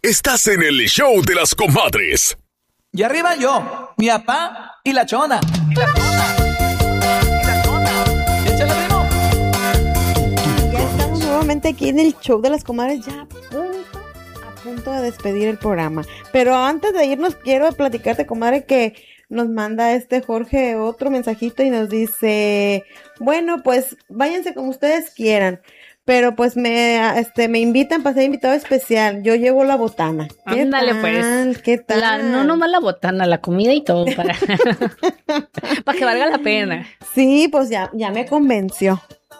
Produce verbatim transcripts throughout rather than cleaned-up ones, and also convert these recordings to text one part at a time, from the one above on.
Estás en el show de las comadres. Y arriba yo, mi papá y la chona. Y la chona. Y la chona. Échale, primo. Ya estamos nuevamente aquí en el show de las comadres, ya a punto, a punto de despedir el programa. Pero antes de irnos, quiero platicarte, comadre, que nos manda este Jorge otro mensajito y nos dice, bueno, pues váyanse como ustedes quieran, pero pues me este me invitan para ser invitado especial. Yo llevo la botana. ¿Qué Ándale, tal? pues. ¿Qué tal? La, no nomás la botana, la comida y todo para, para que valga la pena. Sí, pues ya, ya me convenció.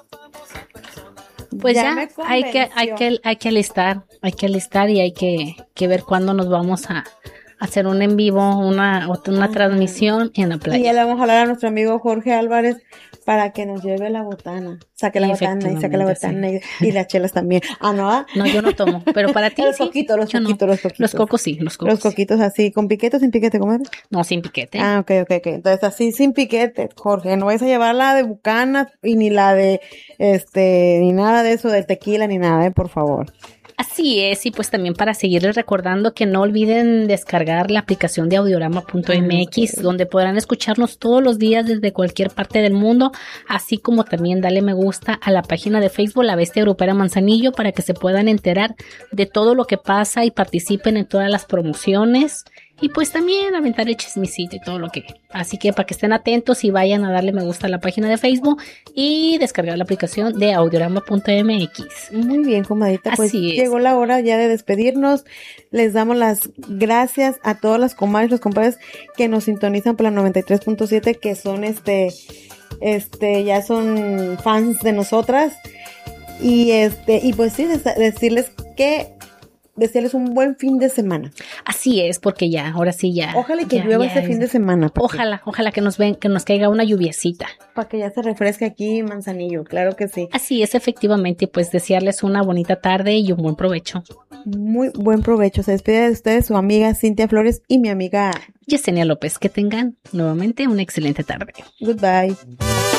Pues Ya ya, me hay que, hay que, hay que alistar, hay que alistar y hay que, que ver cuándo nos vamos a hacer un en vivo, una, una transmisión en la playa. Y ya le vamos a hablar a nuestro amigo Jorge Álvarez para que nos lleve la botana. Saque la botana y saque la botana y, y las chelas también. Ah, ¿no? No, yo no tomo, pero para ti los sí. coquitos, los Yo no. coquitos, los coquitos. Los cocos sí, los cocos. Los coquitos así, ¿con piquete o sin piquete, comadre? No, sin piquete. Ah, ok, ok, ok. Entonces así, sin piquete, Jorge. No vais a llevar la de Bucana y ni la de, este, ni nada de eso, del tequila, ni nada, eh, por favor. Así es, y pues también para seguirles recordando que no olviden descargar la aplicación de audiorama punto m x, donde podrán escucharnos todos los días desde cualquier parte del mundo, así como también darle me gusta a la página de Facebook La Bestia Grupera Manzanillo para que se puedan enterar de todo lo que pasa y participen en todas las promociones. Y pues también aventar el chismecito y todo lo que... Así que para que estén atentos y vayan a darle me gusta a la página de Facebook y descargar la aplicación de audiorama punto m x. Muy bien, comadita. Pues Así es. llegó la hora ya de despedirnos. Les damos las gracias a todas las comadres, los compadres que nos sintonizan por la noventa y tres punto siete, que son este... Este, ya son fans de nosotras. Y este, y pues sí, des- decirles que... desearles un buen fin de semana. Así es, porque ya, ahora sí ya. Ojalá y que ya, llueva ya este es- fin de semana. para que- Ojalá, ojalá que nos ven, que nos caiga una lluviecita. Para que ya se refresque aquí en Manzanillo, claro que sí. Así es, efectivamente, pues desearles una bonita tarde y un buen provecho. Muy buen provecho. Se despide de ustedes su amiga Cintia Flores y mi amiga Yesenia López, que tengan nuevamente una excelente tarde. Goodbye.